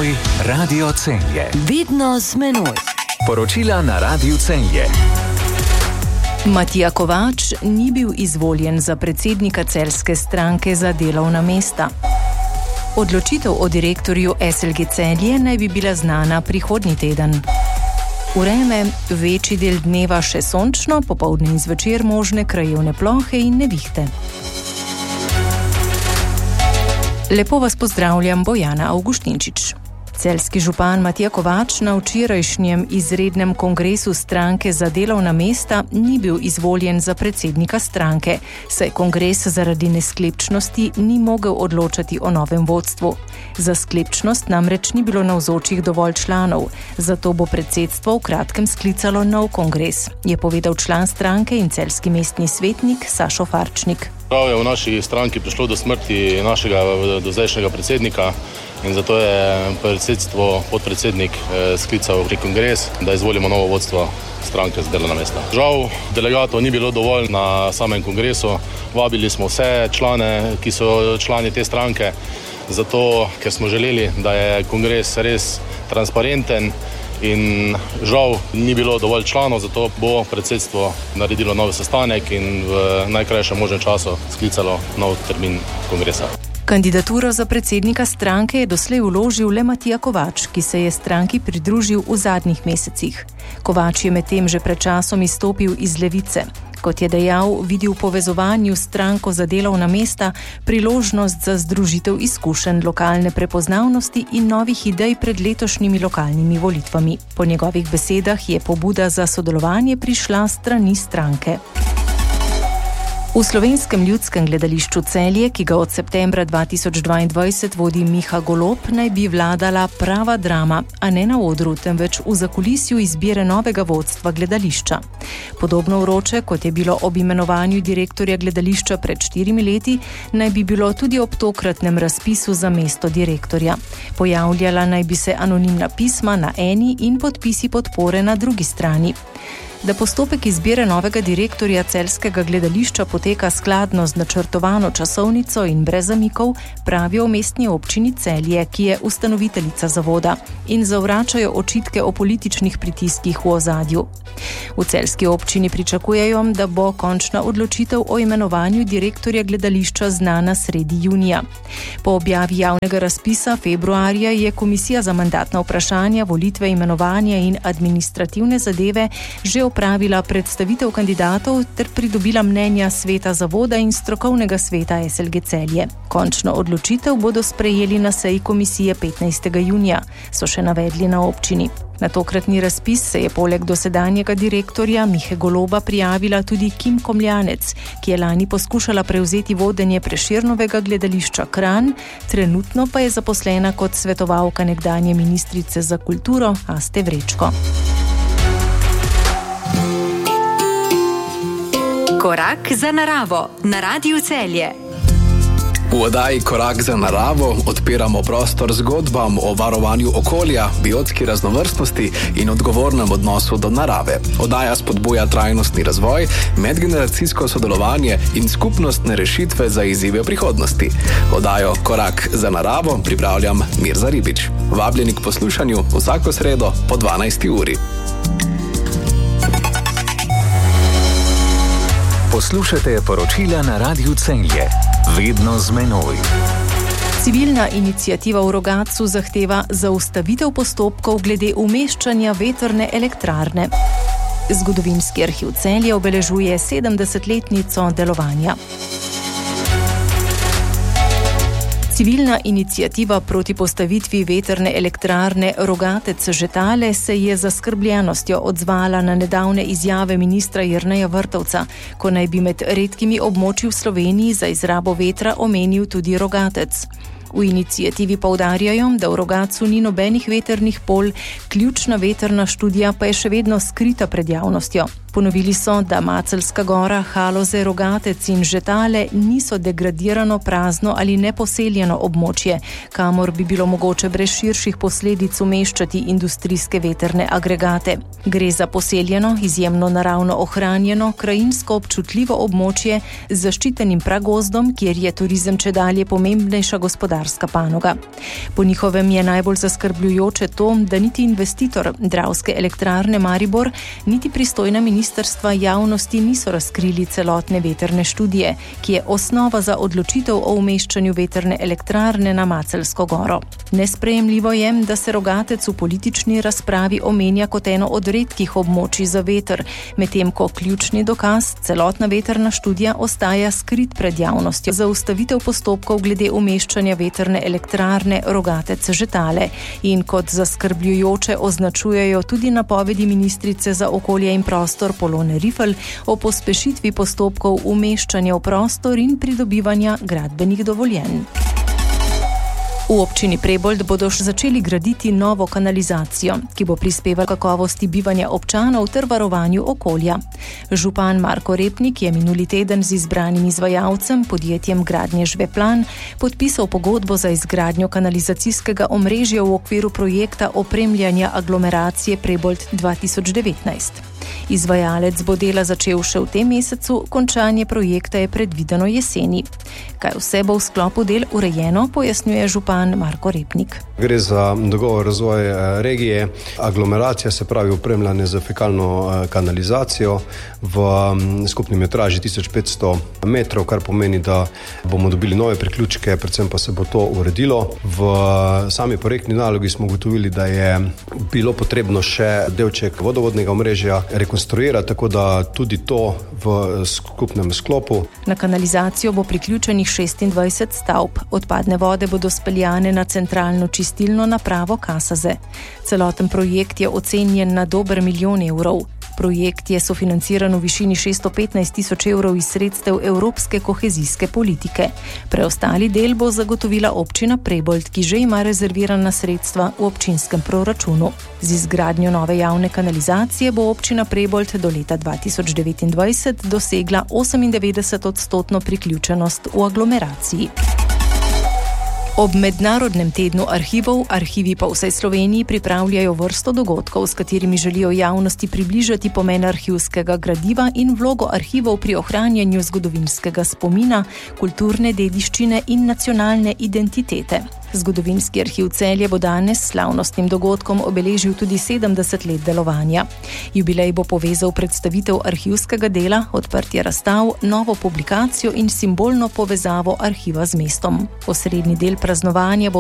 menoj Radio Celje. Vedno z menoj. Poročila na Radio Celje. Matija Kovač ni bil izvoljen za predsednika celjske stranke za delovna mesta. Odločitev o direktorju SLG Celje naj bi bila znana prihodnji teden. Vreme, večji del dneva še sončno, popoldne in zvečer možne krajevne plohe in nevihte. Lepo vas pozdravljam, Bojana Avguštinčič. Celjski župan Matija Kovač na včerajšnjem izrednem kongresu stranke za delovna mesta ni bil izvoljen za predsednika stranke, saj kongres zaradi nesklepčnosti ni mogel odločati o novem vodstvu. Za sklepčnost namreč ni bilo navzočih dovolj članov, zato bo predsedstvo v kratkem sklicalo nov kongres, je povedal član stranke in celjski mestni svetnik Sašo Farčnik. Prav je v naši stranki prišlo do smrti našega dozdajšnjega predsednika in zato je predsedstvo, podpredsednik sklical kongres, da izvolimo novo vodstvo stranke za delovna mesta. Žal, delegatov ni bilo dovolj na samem kongresu. Vabili smo vse člane, ki so člani te stranke, zato ker smo želeli, da je kongres res transparenten in žal ni bilo dovolj članov, zato bo predsedstvo naredilo nov sestanek in v najkrajšem možnem času sklicalo nov termin kongresa. Kandidaturo za predsednika stranke je doslej vložil le Matija Kovač, ki se je stranki pridružil v zadnjih mesecih. Kovač je medtem že pred časom izstopil iz Levice. Kot je dejal, vidi v povezovanju s stranko za delovna mesta priložnost za združitev izkušenj, lokalne prepoznavnosti in novih idej pred letošnjimi lokalnimi volitvami. Po njegovih besedah je pobuda za sodelovanje prišla s strani stranke. V Slovenskem ljudskem gledališču Celje, ki ga od septembra 2022 vodi Miha Golob, naj bi vladala prava drama, a ne na odru, temveč v zakulisju izbire novega vodstva gledališča. Podobno vroče, kot je bilo ob imenovanju direktorja gledališča pred 4 leti, naj bi bilo tudi ob tokratnem razpisu za mesto direktorja. Pojavljala naj bi se anonimna pisma na eni in podpisi podpore na drugi strani. Da postopek izbire novega direktorja celjskega gledališča poteka skladno z načrtovano časovnico in brez zamikov, pravijo v mestni občini Celje, ki je ustanoviteljica zavoda, in zavračajo očitke o političnih pritiskih v ozadju. V celjski občini pričakujejo, da bo končna odločitev o imenovanju direktorja gledališča znana sredi junija. Po objavi javnega razpisa februarja je Komisija za mandatna vprašanja, volitve, imenovanja in administrativne zadeve že opravila predstavitev kandidatov ter pridobila mnenja sveta zavoda in strokovnega sveta SLG Celje. Končno odločitev bodo sprejeli na seji komisije 15. junija, so še navedli na občini. Na tokratni razpis se je poleg dosedanjega direktorja Mihe Goloba prijavila tudi Kim Komljanec, ki je lani poskušala prevzeti vodenje Prešernovega gledališča Kranj, trenutno pa je zaposlena kot svetovalka nekdanje ministrice za kulturo Aste Vrečko. Korak za naravo na Radiu Celje. V oddaji Korak za naravo odpiramo prostor zgodbam o varovanju okolja, biotski raznovrstnosti in odgovornem odnosu do narave. Oddaja spodbuja trajnostni razvoj, medgeneracijsko sodelovanje in skupnostne rešitve za izzive prihodnosti. Oddajo Korak za naravo pripravljam Mirza Ribič. Vabljeni k poslušanju vsako sredo po 12. uri. Poslušate poročila na Radio Celje. Vedno z menoj. Civilna iniciativa v Rogatcu zahteva zaustavitev postopkov glede umeščanja vetrne elektrarne. Zgodovinski arhiv Celje obeležuje 70-letnico delovanja. Civilna iniciativa proti postavitvi vetrne elektrarne Rogatec Žetale se je z zaskrbljenostjo odzvala na nedavne izjave ministra Jerneja Vrtovca, ko naj bi med redkimi območji v Sloveniji za izrabo vetra omenil tudi Rogatec. V iniciativi poudarjajo, da v Rogatcu ni nobenih vetrnih polj, ključna vetrna študija pa je še vedno skrita pred javnostjo. Ponovili so, da Maceljska gora, Haloze, Rogatec in Žetale niso degradirano, prazno ali neposeljeno območje, kamor bi bilo mogoče brez širših posledic umeščati industrijske vetrne agregate. Gre za poseljeno, izjemno naravno ohranjeno, krajinsko občutljivo območje z zaščitenim pragozdom, kjer je turizem čedalje pomembnejša gospodarska panoga. Po njihovem je najbolj zaskrbljujoče to, da niti investitor Dravske elektrarne Maribor, niti pristojna ministrstva javnosti niso razkrili celotne vetrne študije, ki je osnova za odločitev o umeščanju vetrne elektrarne na Maceljsko goro. Nesprejemljivo je, da se Rogatec v politični razpravi omenja kot eno od redkih območij za veter, medtem ko ključni dokaz, celotna vetrna študija ostaja skrit pred javnostjo za ustavitev postopkov glede umeščanja vetrne elektrarne Rogatec-Žetale in kot zaskrbljujoče označujejo tudi napovedi ministrice za okolje in prostor Polone Rifl o pospešitvi postopkov umeščanja v prostor in pridobivanja gradbenih dovoljenj. V občini Prebold bodo začeli graditi novo kanalizacijo, ki bo prispevala kakovosti bivanja občanov ter varovanju okolja. Župan Marko Repnik je minuli teden z izbranim izvajalcem, podjetjem Gradnje Žveplan, podpisal pogodbo za izgradnjo kanalizacijskega omrežja v okviru projekta opremljanja aglomeracije Prebold 2019. Izvajalec bo dela začel še v tem mesecu, končanje projekta je predvideno jeseni. Kaj vse bo v sklopu del urejeno, pojasnjuje župan Marko Repnik. Gre za dogovor razvoj regije, aglomeracija, se pravi opremljanje za fekalno kanalizacijo v skupni metraži 1500 metrov, kar pomeni, da bomo dobili nove priključke, predvsem pa se bo to uredilo. V sami projektni nalogi smo ugotovili, da je bilo potrebno še delček vodovodnega omrežja rekonstruirati, tako da tudi to v skupnem sklopu. Na kanalizacijo bo priključenih 26 stavb. Odpadne vode bodo speljane na centralno čistilno napravo Kasaze. Celoten projekt je ocenjen na dober 1 milijon evrov. Projekt je sofinanciran v višini 615 tisoč evrov iz sredstev evropske kohezijske politike. Preostali del bo zagotovila občina Prebold, ki že ima rezervirana sredstva v občinskem proračunu. Z izgradnjo nove javne kanalizacije bo občina Prebold do leta 2029 dosegla 98% priključenost v aglomeraciji. Ob Mednarodnem tednu arhivov, arhivi po vsej Sloveniji pripravljajo vrsto dogodkov, s katerimi želijo javnosti približati pomen arhivskega gradiva in vlogo arhivov pri ohranjanju zgodovinskega spomina, kulturne dediščine in nacionalne identitete. Zgodovinski arhiv Celje bo danes s slavnostnim dogodkom obeležil tudi 70 let delovanja. Jubilej bo povezal predstavitev arhivskega dela, odprtje razstav, novo publikacijo in simbolno povezavo arhiva z mestom. Osrednji del praznovanja bo